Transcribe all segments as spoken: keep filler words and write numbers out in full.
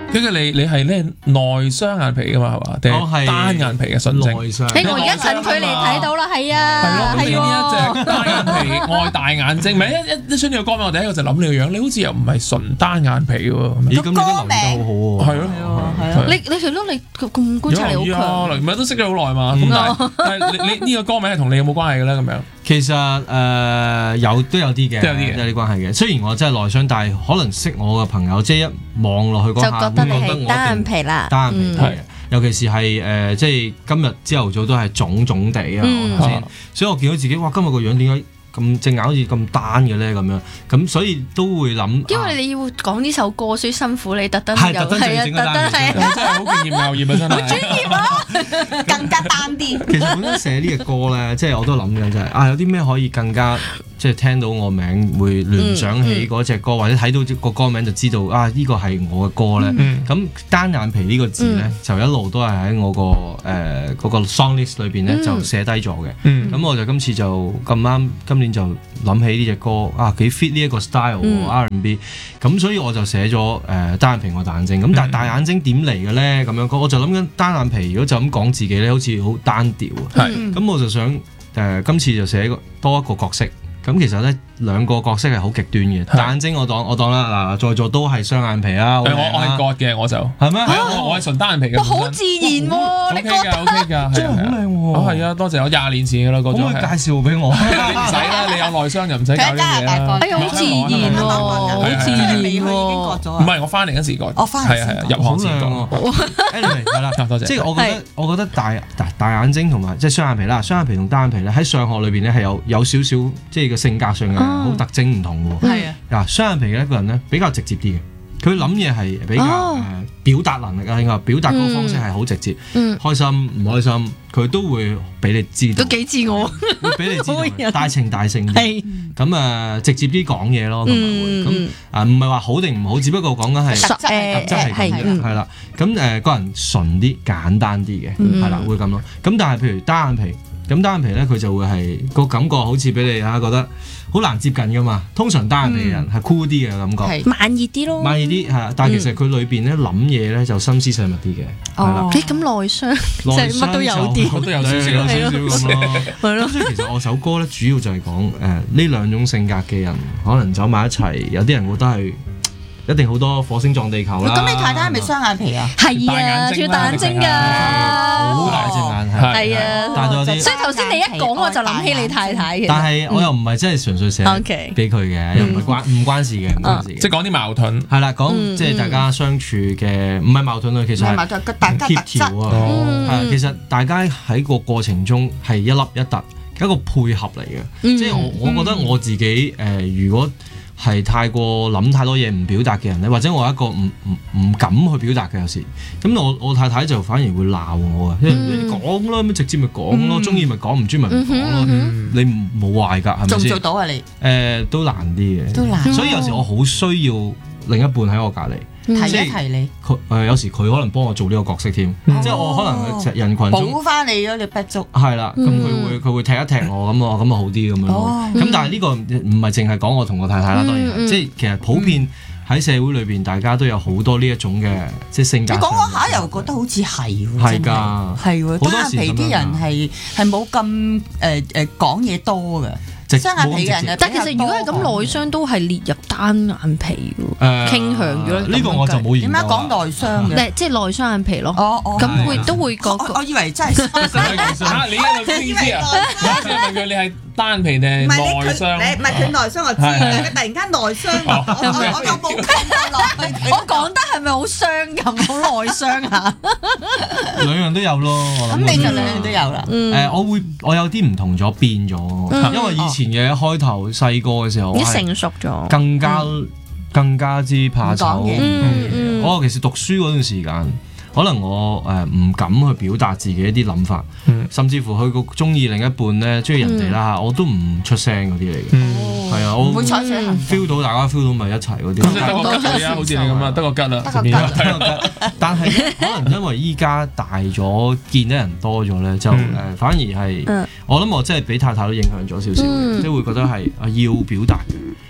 跟住你你係咧內雙眼皮噶嘛係嘛？定係單眼皮嘅純正？ 內雙。 誒，我而家近距離睇到啦，係啊， 係咯，你呢一隻係單眼皮愛大眼睛，唔係一一一出呢個歌名，我第一個就諗你個樣，你好似又唔係純單眼皮喎。 咦，咁你都留意得好好喎。 係咯， 係啊，你你係咯，你咁觀察力好強， 唔係都識咗好耐嘛。咁但係但係你你呢個歌名係同你有冇關係嘅咧？咁樣其實誒有都有啲嘅， 都有啲嘅， 有啲關係嘅。雖然我真係內雙，但係可能識我嘅朋友，即係一望落去嗰下， 就覺得你係單眼皮啦， 單眼皮係。尤其是係誒，即係今日朝頭早都係腫腫地啊，先，所以我見到自己，哇！今日個樣點解咁隻眼好似咁單嘅咧？咁樣咁，所以都會諗。 因為你要講呢首歌，所以辛苦你特登係特登係啊，特登係真係好敬業牛業啊！真係好專業啊，更加單啲。 其實本身寫呢隻歌咧，即係我都諗緊就係啊，有啲咩可以更加即係聽到我名會聯想起嗰隻歌，或者睇到個歌名就知道啊，呢個係我嘅歌咧。咁單眼皮呢個字咧，就一路都係喺我個誒嗰個 song list 裏邊咧就寫低咗嘅。咁我就今次就咁啱今年就諗起呢隻歌啊，幾 fit 呢一個 style R and B， 咁所以我就寫咗誒單眼皮我大眼睛。咁但係大眼睛點嚟嘅咧？咁樣我就諗緊單眼皮，如果就咁講自己咧，好似好單調啊。咁我就想誒今次就寫多一個角色。咁其實咧兩個角色係好極端嘅，大眼睛我當我當啦嗱，在座都係雙眼皮啊，我我係割嘅我就係咩？ 我我係純單眼皮嘅， 好自然喎 ，O K 㗎 O K 㗎， 真係好靚喎， 哦係啊，多謝我廿年前㗎啦，嗰種可唔可以介紹俾我？ 你唔使啦，你有內雙就唔使搞呢啲嘢啦。 哎呀，好自然喎，好自然喎， 唔係我翻嚟嗰時割， 我翻嚟係啊係啊，入行先割。 Anyway 係啦， 多謝。 即係我覺得我覺得大大大眼睛同埋即係雙眼皮啦，雙眼皮同單眼皮咧喺上學裏邊咧係有有少少即係個性格上嘅。好特徵唔同喎， 係啊， 嗱雙眼皮嘅一個人咧比較直接啲嘅，佢諗嘢係比較誒表達能力啊，應該表達嗰個方式係好直接，開心唔開心佢都會俾你知道， 都幾自我， 會俾你知道，大情大性啲，咁啊直接啲講嘢咯，咁啊會，咁啊唔係話好定唔好，只不過講緊係特質特質係咁嘅，係啦，咁誒個人純啲簡單啲嘅，係啦會咁咯，咁但係譬如單眼皮。咁單眼皮咧，佢就會係個感覺好似俾你嚇覺得好難接近噶嘛。通常單眼皮嘅人係酷啲嘅感覺， 慢熱啲咯， 慢熱啲係。但係其實佢裏邊咧諗嘢咧就心思細密啲嘅，係啦。 你咁內雙，即係乜都有啲， 都有少少，有少少咁咯。 係咯。咁所以其實我首歌咧主要就係講誒呢兩種性格嘅人可能走埋一齊，有啲人覺得係。一定好多火星撞地球啦！ 咁你太太係咪雙眼皮啊？ 係啊，仲要大眼睛㗎， 好大隻眼係。 係啊， 大咗啲。 所以頭先你一講我就諗起你太太嘅。 但係我又唔係真係純粹寫俾佢嘅，又唔係關唔關事嘅，唔關事嘅。 即係講啲矛盾。係啦，講即係大家相處嘅，唔係矛盾啊，其實係協調啊。係其實大家喺個過程中係一粒一突，一個配合嚟嘅。即係我我覺得我自己誒，如果係太過諗太多嘢唔表達嘅人咧，或者我係一個唔唔唔敢去表達嘅有時，咁我我太太就反而會鬧我啊，即係你講啦，咁直接咪講咯，中意咪講，唔中意咪唔講咯，你冇壞㗎，係咪先？ 做唔做到啊你？ 誒都難啲嘅， 都難， 所以有時我好需要另一半喺我隔離。 提一提你， 佢誒有時佢可能幫我做呢個角色添，即係我可能人群中補翻你咗你不足。 係啦，咁佢會佢會踢一踢我咁我咁啊好啲咁樣咯。咁但係呢個唔係淨係講我同我太太啦，當然係，即係其實普遍喺社會裏邊，大家都有好多呢一種嘅即係性格。 你講講下又覺得好似係喎， 係㗎， 係喎，單眼皮啲人係係冇咁誒誒講嘢多嘅。雙眼皮嘅人， 但其實如果係咁內雙都係列入單眼皮喎，傾向咗。 呢個我就冇研究。 點解講內雙嘅？ 即係內雙眼皮咯。 哦哦。 咁會都會個。 我以為真係。 嚇！你一路知唔知啊？我先問佢你係單眼皮定係內雙？ 唔係佢內雙我知，佢突然間內雙，我就冇講落去。 我講得係咪好傷咁？好內雙啊？ 兩樣都有咯，我諗。 咁你就兩樣都有啦。 誒，我會我有啲唔同咗，變咗，因為以前。前嘅開頭細個嘅時候， 已經成熟咗， 更加更加之怕醜。我其實讀書嗰段時間，可能我誒唔敢去表達自己一啲諗法，甚至乎去個中意另一半咧，中意人哋啦嚇，我都唔出聲嗰啲嚟嘅。係啊，我會採取行動 feel 到大家 feel 到咪一齊嗰啲。 咁即係得個吉啊，好似你咁啊，得個吉啦。 得個吉。 但係可能因為依家大咗，見得人多咗咧，就誒反而係我諗我真係俾太太都影響咗少少，即係會覺得係啊要表達嘅，誒中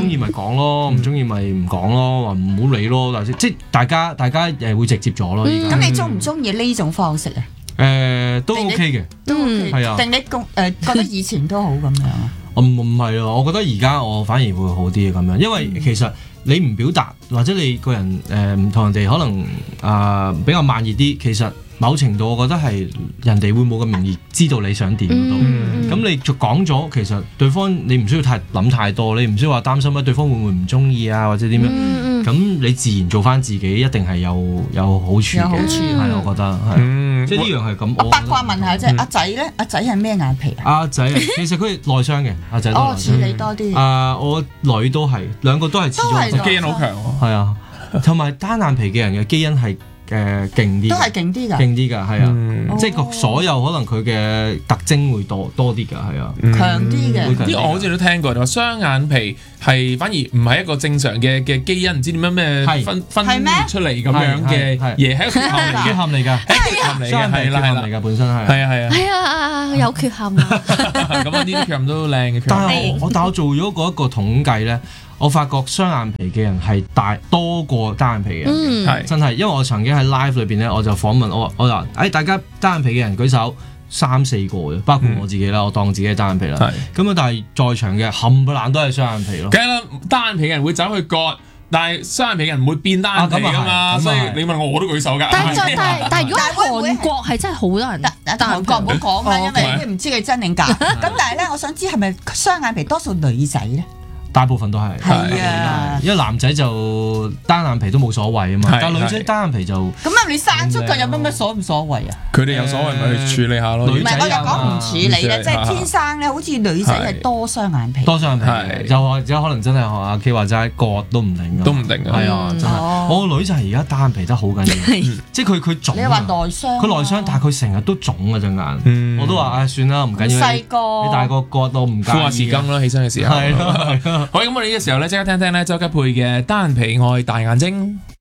中意咪講咯，唔中意咪唔講咯，話唔好理咯，即係大家大家誒會直接咗咯。依家咁你中唔中意呢種方式啊？ 誒都 OK 嘅， 都 OK 係啊。 定你覺誒覺得以前都好咁樣？ 唔唔係咯，我覺得而家我反而會好啲嘅咁樣，因為其實你唔表達或者你個人誒唔同人哋可能啊、呃、比較慢熱啲，其實某程度我覺得係人哋會冇咁容易知道你想點嗰度。咁、嗯、你就講咗，其實對方你唔需要太諗太多，你唔需要話擔心啊對方會唔會唔中意啊或者點樣。咁、嗯、你自然做翻自己，一定係有有好處嘅。 有好處係、 嗯、我覺得係。嗯即係呢樣係咁。 我八卦問下啫，阿仔咧，阿仔係咩眼皮啊？ 阿仔啊，其實佢係內傷嘅，阿仔。 哦，似你多啲。 啊，我女都係，兩個都係似咗。 基因好強喎。 係啊，同埋單眼皮嘅人嘅基因係誒勁啲。 都係勁啲㗎。 勁啲㗎，係啊，即係個所有可能佢嘅特徵會多多啲㗎，係啊。 強啲嘅。 呢個我好似都聽過，就話雙眼皮係反而唔係一個正常嘅嘅基因，唔知點樣咩分分出嚟咁樣嘅嘢，係一個缺陷嚟嘅， 缺陷嚟㗎， 係缺陷嚟嘅，係啦係啦， 嚟㗎本身係。 係啊係啊。 係啊，有缺陷啊。 咁啊，呢啲缺陷都靚嘅缺陷。 但係我我但我做咗嗰一個統計咧，我發覺雙眼皮嘅人係大多過單眼皮嘅人嘅，係真係，因為我曾經喺 live 裏邊咧，我就訪問我我話誒大家單眼皮嘅人舉手。三四個嘅，包括我自己啦，我當自己係單眼皮啦。咁啊，但係在場嘅冚唪唥都係雙眼皮咯。 梗係啦，單眼皮嘅人會走去割，但係雙眼皮嘅人唔會變單眼皮噶嘛。所以你問我，我都舉手㗎。 但係但係但係，如果韓國係真係好多人， 但韓國唔好講啦，因為你唔知佢真定假。咁但係咧，我想知係咪雙眼皮多數女仔咧？ 大部分都係， 係啊， 因為男仔就單眼皮都冇所謂啊嘛，但係女仔單眼皮就咁啊！你生出佢有乜乜所唔所謂啊？ 佢哋有所謂咪去處理下咯。 唔係我又講唔處理咧，即係天生咧，好似女仔係多雙眼皮， 多雙眼皮，又或者可能真係學阿 K 話齋割都唔定， 都唔定嘅， 係啊，真係。我個女就係而家單眼皮得好緊要，即係佢佢腫。 你話內傷， 佢內傷，但係佢成日都腫啊隻眼，我都話唉算啦，唔緊要。 細個你大個割到唔介意。 敷下匙羹啦，起身嘅時候。係咯，好咁我哋呢個時候咧，即刻聽聽咧周吉佩嘅單眼皮愛大眼睛。